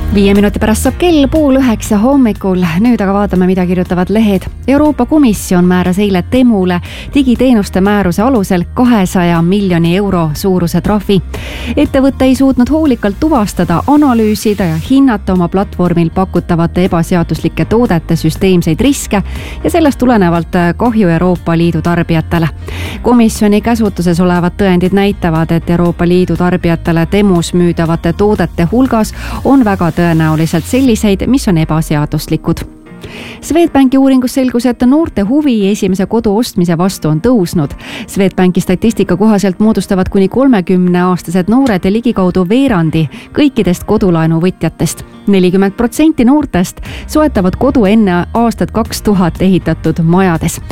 5 minuti pärast saab kell 8:30 hommikul. Nüüd aga vaatame, mida kirjutavad lehed. Euroopa Komisjon määras eile Temule digiteenuste määruse alusel 200 miljoni euro suuruse trahvi. Ettevõte ei suutnud hoolikalt tuvastada, analüüsida ja hinnata oma platvormil pakutavate ebaseaduslike toodete süsteemseid riske ja sellest tulenevalt kahju Euroopa Liidu tarbijatele. Komisjoni käsutuses olevad tõendid näitavad, et Euroopa Liidu tarbijatele Temus müüdavate toodete hulgas on väga tõenäoliselt selliseid, mis on ebaseaduslikud. Swedbanki uuringus selgus, et noorte huvi esimese kodu ostmise vastu on tõusnud. Swedbanki statistika kohaselt moodustavad kuni 30-aastased noored ja ligikaudu veerandi kõikidest kodulaenuvõtjatest. 40% noortest soetavad kodu enne aastat 2000 ehitatud majades.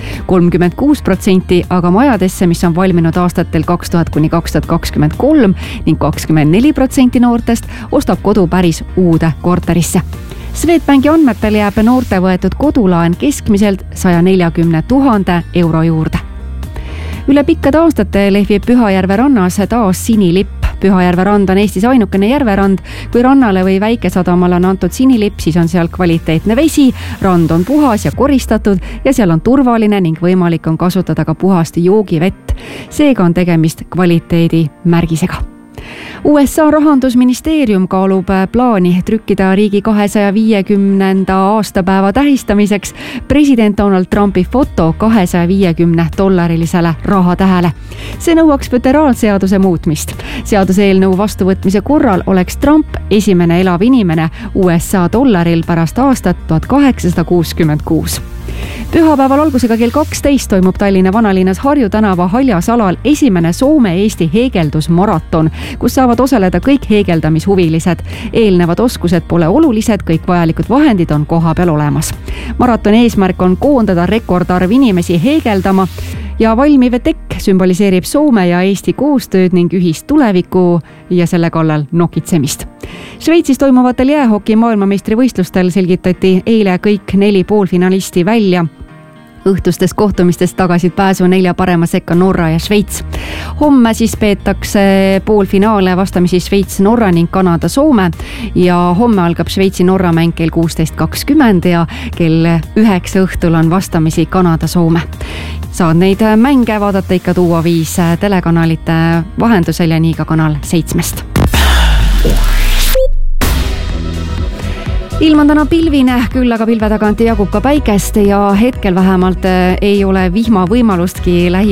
36% aga majadesse, mis on valminud aastatel 2000 kuni 2023 ning 24% noortest ostab kodu päris uude korterisse. Swedbanki andmetel jääb noorte võetud kodulaen keskmiselt 140 000 euro juurde. Üle pikkade aastate lehvib Pühajärve rannas taas sinilipp. Pühajärve rand on Eestis ainukene järverand. Kui rannale või väikesadamale on antud sinilipp, siis on seal kvaliteetne vesi, rand on puhas ja koristatud ja seal on turvaline ning võimalik on kasutada ka puhast joogivett. Seega on tegemist kvaliteedimärgisega. USA rahandusministeerium kaalub plaani trükkida riigi 250. aastapäeva tähistamiseks president Donald Trumpi foto $250 rahatähele. See nõuaks föderaalseaduse muutmist. Seaduseelnõu vastuvõtmise korral oleks Trump esimene elav inimene USA dollaril pärast aastat 1866. Pühapäeval algusega kell 12 toimub Tallinna vanalinnas Harju tänava Haljasalal esimene Soome-Eesti heegeldusmaraton, kus saavad osaleda kõik heegeldamishuvilised. Eelnevad oskused pole olulised, kõik vajalikud vahendid on koha peal olemas. Maratoni eesmärk on koondada rekordarv inimesi heegeldama ja valmiv tekk sümboliseerib Soome ja Eesti koostööd ning ühist tulevikku ja selle kallal nokitsemist. Šveitsis toimuvatel jäähoki maailmameistrivõistlustel selgitati eile kõik 4 poolfinalisti välja. Õhtustest kohtumistest tagasid pääsu 4 parema sekka Norra ja Šveits. Homme siis peetakse poolfinaale vastamisi Šveits, Norra ning Kanada, Soome ja homme algab Šveitsi-Norra mäng kell 16.20 ja kell 9 õhtul on vastamisi Kanada, Soome. Saad neid mänge vaadata ikka Duo 5 telekanalite vahendusel ja nii ka kanal 7. Ilm on täna pilvine, küll aga pilve tagant jagub ka päikest ja hetkel vähemalt ei ole vihma võimalustki